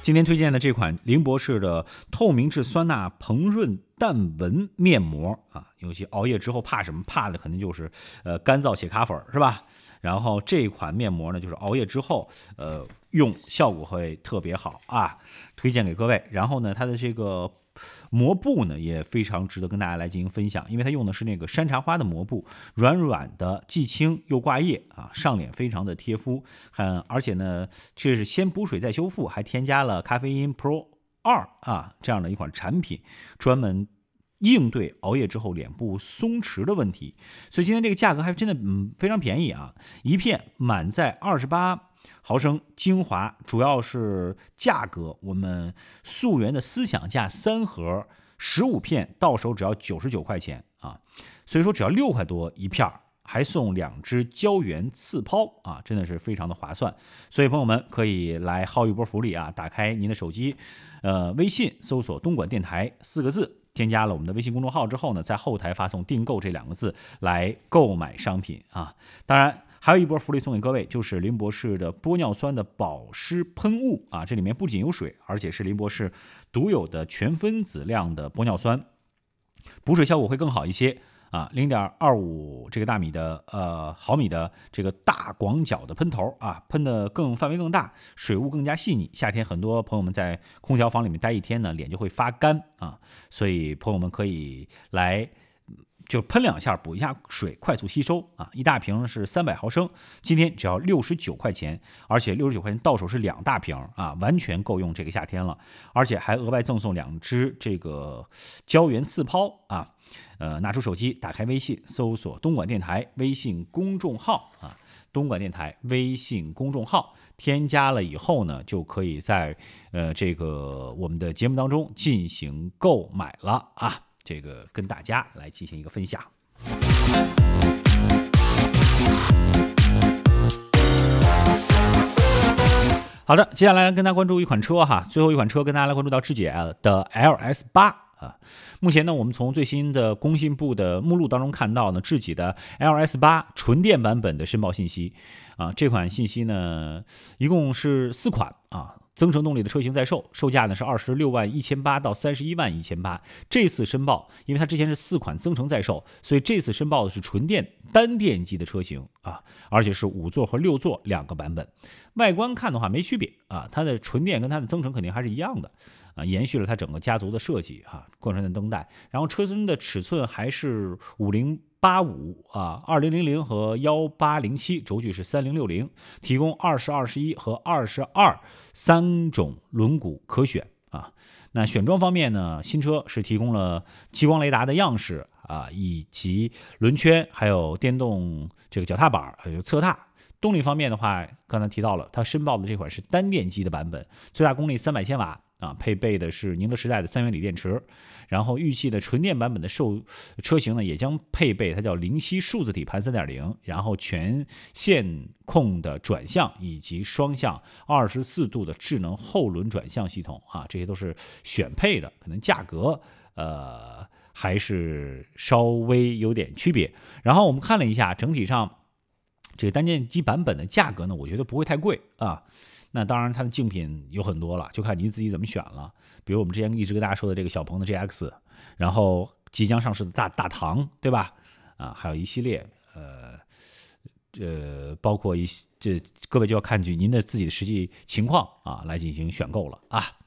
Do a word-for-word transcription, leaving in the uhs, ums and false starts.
今天推荐的这款林博士的透明质酸钠膨润淡纹面膜啊，尤其熬夜之后怕什么？怕的肯定就是呃干燥血咖粉，是吧？然后这款面膜呢，就是熬夜之后呃用效果会特别好啊，推荐给各位。然后呢，它的这个膜布呢也非常值得跟大家来进行分享，因为它用的是那个山茶花的膜布，软软的，既轻又挂液啊，上脸非常的贴肤，很而且呢，这是先补水再修复，还添加了咖啡因 Pro 二啊这样的一款产品，专门应对熬夜之后脸部松弛的问题。所以今天这个价格还真的嗯非常便宜啊，一片满载二十八毫升精华，主要是价格，我们溯源的思想价三盒十五片到手只要九十九块钱啊，所以说只要六块多一片，还送两支胶原刺抛啊，真的是非常的划算。所以朋友们可以来薅一波福利啊，打开您的手机，呃，微信搜索东莞电台四个字，添加了我们的微信公众号之后呢，在后台发送订购这两个字来购买商品啊。当然还有一波福利送给各位，就是林博士的玻尿酸的保湿喷雾啊，这里面不仅有水，而且是林博士独有的全分子量的玻尿酸，补水效果会更好一些啊。零点二五这个大米的呃毫米的这个大广角的喷头啊，喷的更范围更大，水雾更加细腻。夏天很多朋友们在空调房里面待一天呢，脸就会发干啊，所以朋友们可以来。就喷两下补一下水，快速吸收啊！一大瓶是三百毫升，今天只要六十九块钱，而且六十九块钱到手是两大瓶啊，完全够用这个夏天了。而且还额外赠送两支这个胶原刺抛啊！呃，拿出手机，打开微信，搜索东莞电台微信公众号啊，东莞电台微信公众号，添加了以后呢，就可以在呃这个我们的节目当中进行购买了啊。这个跟大家来进行一个分享。好的，接下来跟大家关注一款车哈，最后一款车跟大家来关注到智姐的 L S 八啊。目前呢，我们从最新的工信部的目录当中看到呢，智己的 L S 八纯电版本的申报信息啊，这款信息呢，一共是四款啊。增程动力的车型在售，售价呢是二十六万一千八到三十一万一千八。这次申报，因为它之前是四款增程在售，所以这次申报的是纯电单电机的车型啊，而且是五座和六座两个版本。外观看的话没区别啊，它的纯电跟它的增程肯定还是一样的啊，延续了它整个家族的设计哈、啊，贯穿的灯带，然后车身的尺寸还是五零。八五啊，二零零零和幺八零七，轴距是三零六零，提供二十二十一和二十二三种轮毂可选啊。那选装方面呢，新车是提供了激光雷达的样式啊，以及轮圈，还有电动这个脚踏板，还有侧踏。动力方面的话，刚才提到了，它申报的这款是单电机的版本，最大功率三百千瓦。啊，配备的是宁德时代的三元锂电池，然后预计的纯电版本的售车型呢，也将配备它叫灵犀数字底盘 三点零， 然后全线控的转向以及双向二十四度的智能后轮转向系统啊，这些都是选配的，可能价格呃还是稍微有点区别。然后我们看了一下，整体上这个单电机版本的价格呢，我觉得不会太贵啊。那当然它的竞品有很多了，就看你自己怎么选了。比如我们之前一直跟大家说的这个小鹏的 G X， 然后即将上市的大大唐，对吧？啊，还有一系列呃呃，包括一这各位就要看据您的自己的实际情况啊来进行选购了啊。